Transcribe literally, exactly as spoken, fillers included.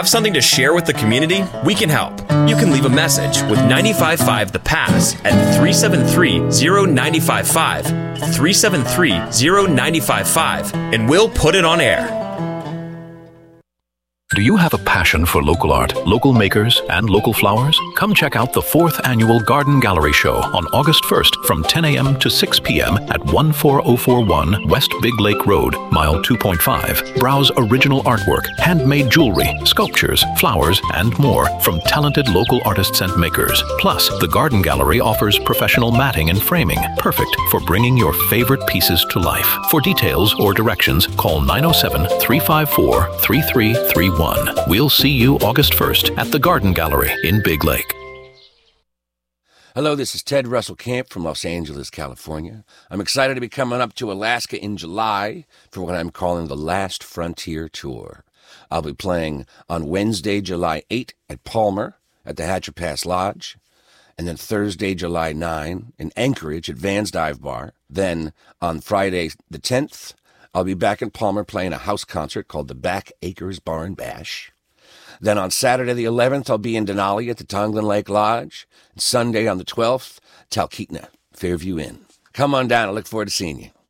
Have something to share with the community? We can help. You can leave a message with nine five five The Pass at three seven three, zero nine five five, three seven three, zero nine five five, and we'll put it on air. Do you have a passion for local art, local makers, and local flowers? Come check out the fourth annual Garden Gallery Show on August first from ten a.m. to six p.m. at one four zero four one West Big Lake Road, mile two point five. Browse original artwork, handmade jewelry, sculptures, flowers, and more from talented local artists and makers. Plus, the Garden Gallery offers professional matting and framing, perfect for bringing your favorite pieces to life. For details or directions, call nine oh seven, three five four, three three three one. We'll see you August first at the Garden Gallery in Big Lake. Hello, this is Ted Russell Camp from Los Angeles, California. I'm excited to be coming up to Alaska in July for what I'm calling the Last Frontier Tour. I'll be playing on Wednesday, July eighth at Palmer at the Hatcher Pass Lodge, and then Thursday, July ninth in Anchorage at Van's Dive Bar. Then on Friday the tenth, I'll be back in Palmer playing a house concert called the Back Acres Bar and Bash. Then on Saturday the eleventh, I'll be in Denali at the Tonglin Lake Lodge. And Sunday on the twelfth, Talkeetna, Fairview Inn. Come on down. I look forward to seeing you.